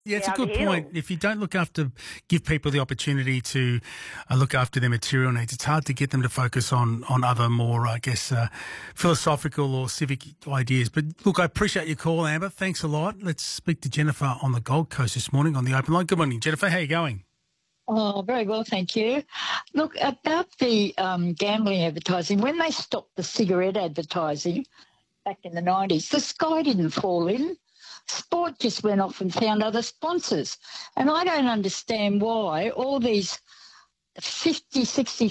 Yeah, it's a good point. If you don't give people the opportunity to look after their material needs, it's hard to get them to focus on other more, I guess, philosophical or civic ideas. But look, I appreciate your call, Amber. Thanks a lot. Let's speak to Jennifer on the Gold Coast this morning on the open line. Good morning, Jennifer. How are you going? Oh, very well, thank you. Look, about the gambling advertising, when they stopped the cigarette advertising back in the 90s, the sky didn't fall in. Sport just went off and found other sponsors. And I don't understand why all these 50,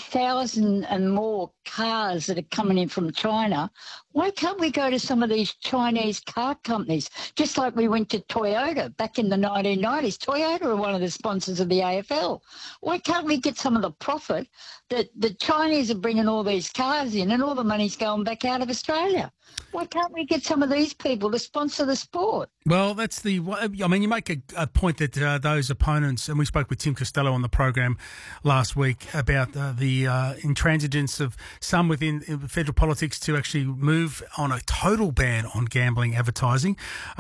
60,000 and more cars that are coming in from China, why can't we go to some of these Chinese car companies, just like we went to Toyota back in the 1990s? Toyota are one of the sponsors of the AFL. Why can't we get some of the profit that the Chinese are bringing all these cars in and all the money's going back out of Australia? Why can't we get some of these people to sponsor the sport? Well, you make a point that those opponents, and we spoke with Tim Costello on the program last week about the intransigence of some within federal politics to actually move on a total ban on gambling advertising,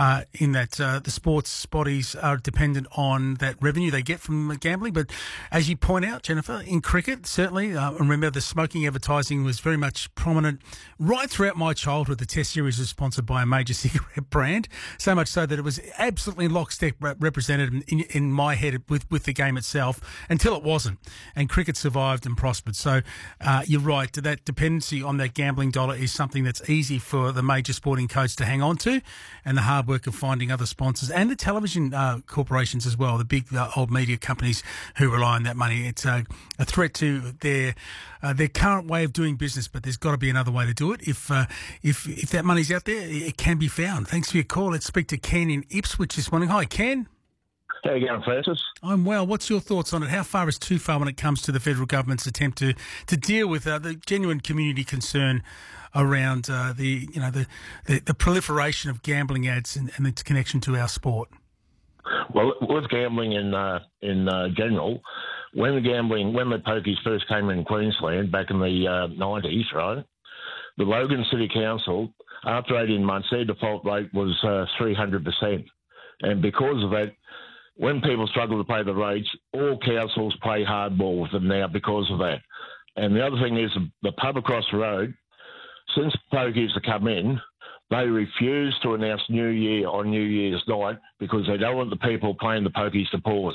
in that the sports bodies are dependent on that revenue they get from gambling. But as you point out, Jennifer, in cricket, certainly, remember the smoking advertising was very much prominent right throughout my childhood. The Test series was sponsored by a major cigarette brand, so much so that it was absolutely lockstep represented in my head with the game itself until it wasn't. And cricket survived and prospered. So you're right, that dependency on that gambling dollar is something that's easy for the major sporting codes to hang on to, and the hard work of finding other sponsors and the television corporations as well, the big old media companies who rely on that money. It's a threat to their current way of doing business, but there's got to be another way to do it. If that money's out there, it can be found. Thanks for your call. Let's speak to Ken in Ipswich this morning. Hi, Ken. How you going, Francis? I'm well. What's your thoughts on it? How far is too far when it comes to the federal government's attempt to deal with the genuine community concern around the proliferation of gambling ads and its connection to our sport? Well, with gambling in general, when the pokies first came in Queensland back in the 90s, right? The Logan City Council, after 18 months, their default rate was 300%. And because of that, when people struggle to pay the rates, all councils play hardball with them now because of that. And the other thing is the pub across the road, since pokies have come in, they refuse to announce New Year on New Year's night because they don't want the people playing the pokies to pause.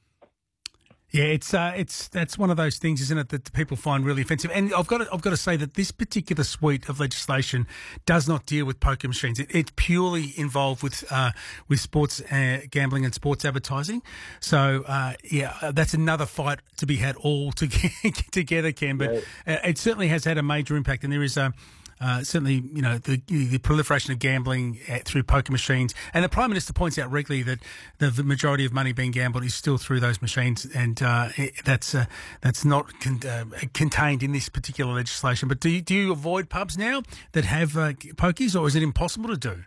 Yeah, that's one of those things, isn't it, that the people find really offensive. And I've got to say that this particular suite of legislation does not deal with poker machines. It's purely involved with sports gambling and sports advertising. So that's another fight to be had all together, Ken. But it certainly has had a major impact, and there is certainly, the proliferation of gambling through poker machines. And the Prime Minister points out regularly that the majority of money being gambled is still through those machines, and that's not contained in this particular legislation. But do you avoid pubs now that have pokies, or is it impossible to do?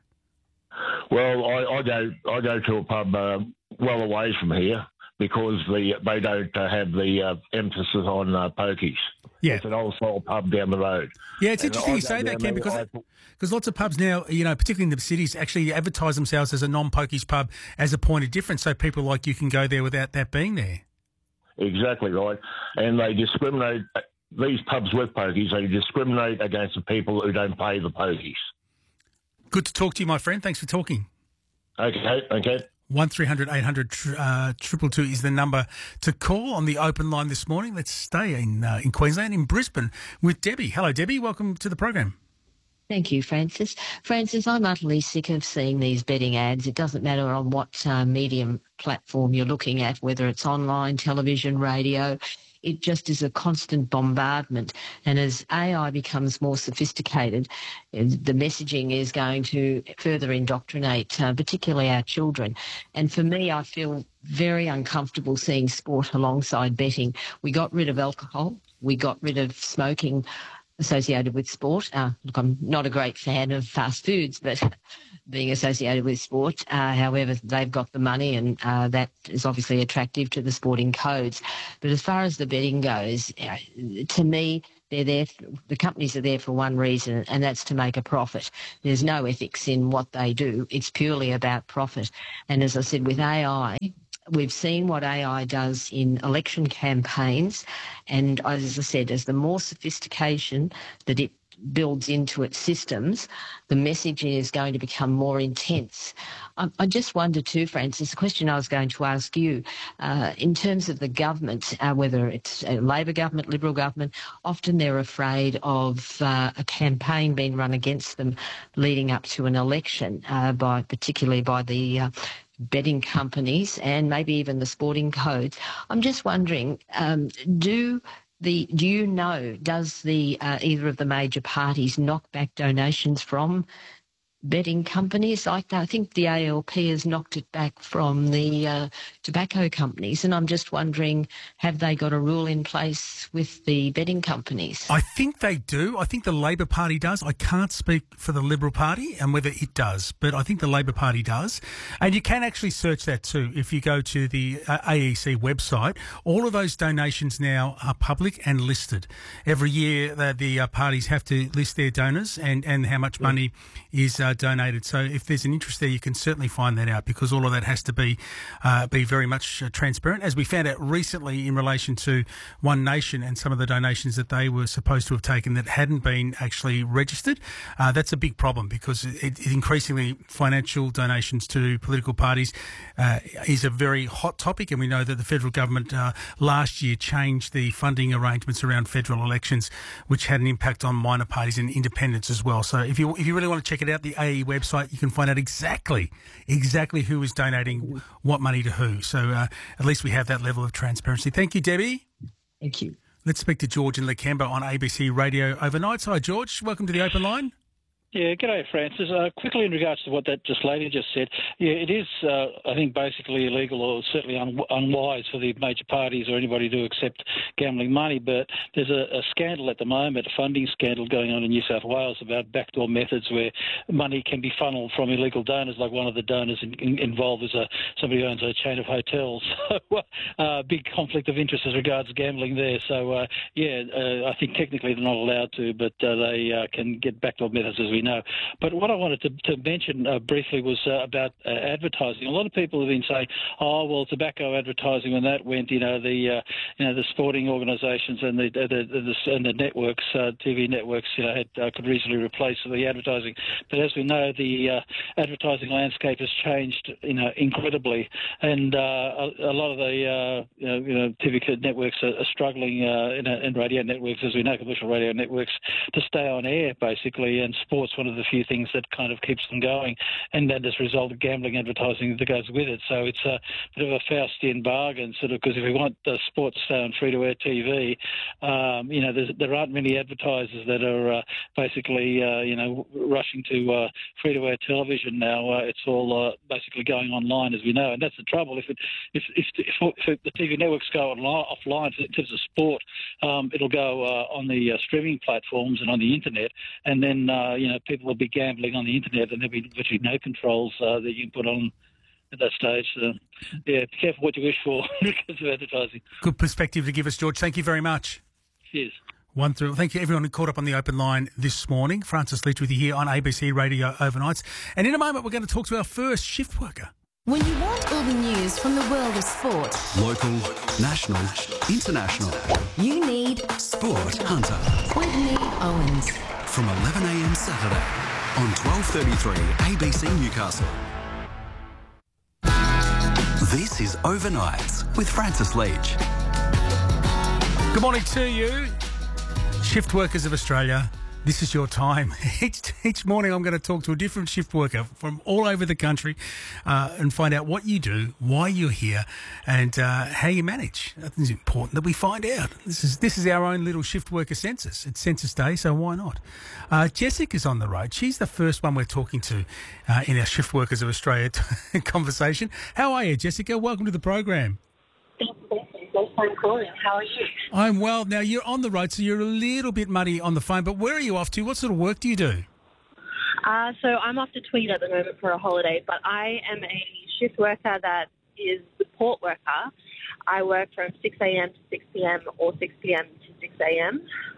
Well, I go to a pub well away from here because they don't have the emphasis on pokies. Yeah. It's an old-style pub down the road. Yeah, it's interesting you say that, Ken, because lots of pubs now, particularly in the cities, actually advertise themselves as a non-pokies pub as a point of difference, so people like you can go there without that being there. Exactly right. And they discriminate, these pubs with pokies, they discriminate against the people who don't pay the pokies. Good to talk to you, my friend. Thanks for talking. Okay. 1300 800 222 is the number to call on the open line this morning. Let's stay in Queensland, in Brisbane, with Debbie. Hello, Debbie. Welcome to the program. Thank you, Francis. Francis, I'm utterly sick of seeing these betting ads. It doesn't matter on what medium platform you're looking at, whether it's online, television, radio. It just is a constant bombardment. And as AI becomes more sophisticated, the messaging is going to further indoctrinate, particularly our children. And for me, I feel very uncomfortable seeing sport alongside betting. We got rid of alcohol. We got rid of smoking associated with sport. Look, I'm not a great fan of fast foods, but being associated with sport, however, they've got the money, and that is obviously attractive to the sporting codes. But as far as the betting goes, to me, They're there. The companies are there for one reason, and that's to make a profit. There's no ethics in what they do. It's purely about profit. And as I said, with AI, we've seen what AI does in election campaigns. And as I said, as the more sophistication that it builds into its systems, the messaging is going to become more intense. I just wonder too, Francis, a question I was going to ask you, in terms of the government, whether it's a Labor government, Liberal government, often they're afraid of a campaign being run against them leading up to an election, particularly by the betting companies and maybe even the sporting codes. I'm just wondering, does either of the major parties knock back donations from betting companies? I think the ALP has knocked it back from the tobacco companies, and I'm just wondering, have they got a rule in place with the betting companies? I think they do. I think the Labor Party does. I can't speak for the Liberal Party and whether it does, but I think the Labor Party does. And you can actually search that too. If you go to the AEC website, all of those donations now are public and listed. Every year the parties have to list their donors and how much money is donated. So if there's an interest there, you can certainly find that out, because all of that has to be very much transparent, as we found out recently in relation to One Nation and some of the donations that they were supposed to have taken that hadn't been actually registered. That's a big problem, because it increasingly financial donations to political parties is a very hot topic, and we know that the federal government last year changed the funding arrangements around federal elections, which had an impact on minor parties and independents as well. So if you really want to check it out, the AE website, you can find out exactly who is donating what money to who. So at least we have that level of transparency. Thank you, Debbie. Thank you. Let's speak to George in Lakemba on ABC Radio Overnights. Hi, George. Welcome to the Open Line. Yeah, g'day, Francis. Quickly in regards to what that lady just said, yeah, it is, I think, basically illegal, or certainly unwise for the major parties or anybody to accept gambling money. But there's a scandal at the moment, a funding scandal going on in New South Wales about backdoor methods where money can be funneled from illegal donors. Like one of the donors involved is somebody who owns a chain of hotels. So big conflict of interest as regards gambling there. So, I think technically they're not allowed to, but they can get backdoor methods, as we know. But what I wanted to mention briefly was about advertising. A lot of people have been saying, "Oh, well, tobacco advertising, when that went, the sporting organisations and the networks, TV networks, could reasonably replace the advertising." But as we know, the advertising landscape has changed, incredibly, and a lot of the TV networks are struggling, and radio networks, as we know, commercial radio networks, to stay on air basically, and sports one of the few things that kind of keeps them going, and that as a result of gambling advertising that goes with it. So it's a bit of a Faustian bargain, sort of, because if we want the sports to stay on free-to-air TV, there aren't many advertisers that are basically, rushing to free-to-air television now. It's all basically going online, as we know, and that's the trouble. If the TV networks go offline in terms of sport, it'll go on the streaming platforms and on the internet, and then people will be gambling on the internet, and there'll be virtually no controls that you can put on at that stage. So, be careful what you wish for because of advertising. Good perspective to give us, George. Thank you very much. Cheers. Thank you, everyone who caught up on the Open Line this morning. Francis Leach with you here on ABC Radio Overnights. And in a moment, we're going to talk to our first shift worker. When you want all the news from the world of sport, local, national, international, you need Sport Hunter with Nick Owens. From 11 a.m. Saturday on 12:33 ABC Newcastle. This is Overnights with Francis Leach. Good morning to you, shift workers of Australia. This is your time. Each morning I'm going to talk to a different shift worker from all over the country and find out what you do, why you're here, and how you manage. I think it's important that we find out. This is our own little shift worker census. It's Census Day, so why not? Jessica's on the road. She's the first one we're talking to in our Shift Workers of Australia conversation. How are you, Jessica? Welcome to the program. Thank you. I'm calling. How are you? I'm well. Now, you're on the road, so you're a little bit muddy on the phone, but where are you off to? What sort of work do you do? So I'm off to Tweed at the moment for a holiday, but I am a shift worker that is support worker. I work from 6 a.m. to 6 p.m. or 6 p.m. to 6 a.m.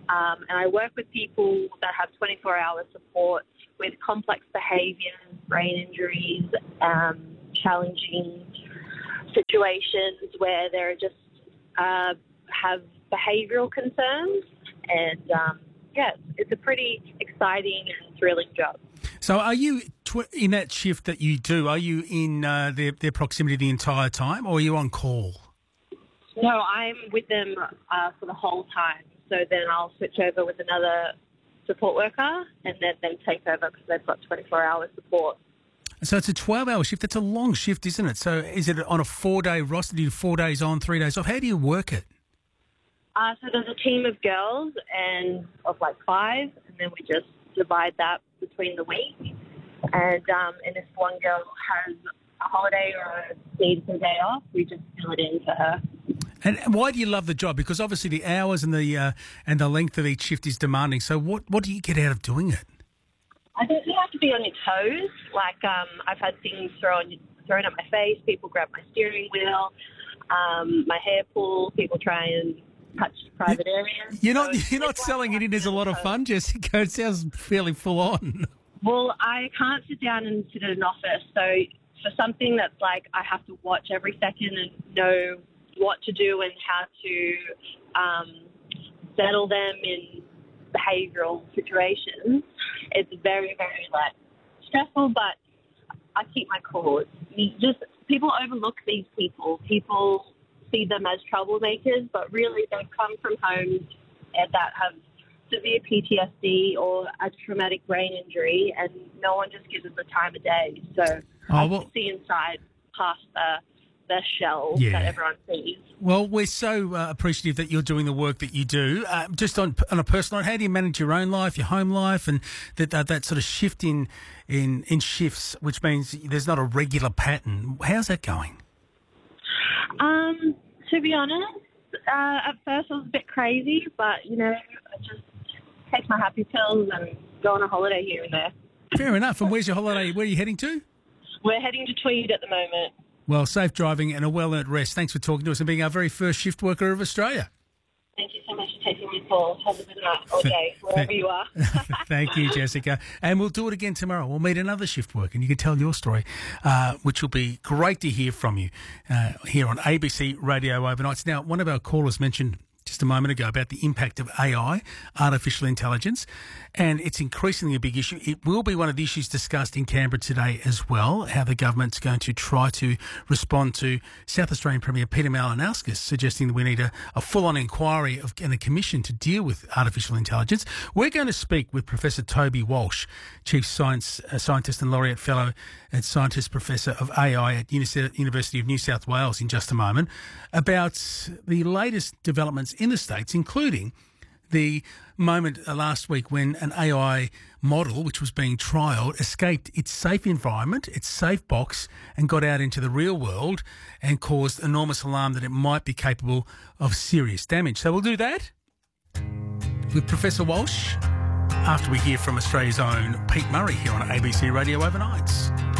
And I work with people that have 24-hour support with complex behaviours, brain injuries, challenging situations where they're just have behavioural concerns. And, it's a pretty exciting and thrilling job. So are you, in that shift that you do, are you in their proximity the entire time, or are you on call? No, I'm with them for the whole time. So then I'll switch over with another support worker and then they take over because they've got 24-hour support. So it's a 12-hour shift. That's a long shift, isn't it? So is it on a 4-day roster? Do you do 4 days on, 3 days off? How do you work it? So there's a team of girls and of like 5, and then we just divide that between the week. And if one girl has a holiday or needs a day off, we just fill it in for her. And why do you love the job? Because obviously the hours and the length of each shift is demanding. So what do you get out of doing it? I think you have to be on your toes. Like I've had things thrown at my face. People grab my steering wheel, my hair pull. People try and touch private areas. You're not selling it in as a lot of fun, Jessica. It sounds fairly full on. Well, I can't sit down and sit at an office. So for something that's like I have to watch every second and know what to do and how to settle them in behavioural situations, it's very, very stressful, but I keep my cool. People overlook these people. People see them as troublemakers, but really they've come from homes that have severe PTSD or a traumatic brain injury, and no one just gives us the time of day. So I can see inside past the shell that everyone sees. Well, we're so appreciative that you're doing the work that you do. Just on a personal note, how do you manage your own life, your home life, and that sort of shift in shifts, which means there's not a regular pattern? How's that going? To be honest, at first I was a bit crazy, but, I just take my happy pills and go on a holiday here and there. Fair enough. And where's your holiday? Where are you heading to? We're heading to Tweed at the moment. Well, safe driving and a well-earned rest. Thanks for talking to us and being our very first shift worker of Australia. Thank you so much for taking my call. Have a good night or day, wherever you are. Thank you, Jessica. And we'll do it again tomorrow. We'll meet another shift worker and you can tell your story, which will be great to hear from you here on ABC Radio Overnights. Now, one of our callers mentioned just a moment ago about the impact of AI, artificial intelligence, and it's increasingly a big issue. It will be one of the issues discussed in Canberra today as well, how the government's going to try to respond to South Australian Premier Peter Malinauskas suggesting that we need a full-on inquiry and a commission to deal with artificial intelligence. We're going to speak with Professor Toby Walsh, Chief Scientist and Laureate Fellow and Scientist Professor of AI at University of New South Wales in just a moment, about the latest developments in the States, including the moment last week when an AI model, which was being trialled, escaped its safe environment, its safe box, and got out into the real world and caused enormous alarm that it might be capable of serious damage. So we'll do that with Professor Walsh after we hear from Australia's own Pete Murray here on ABC Radio Overnights.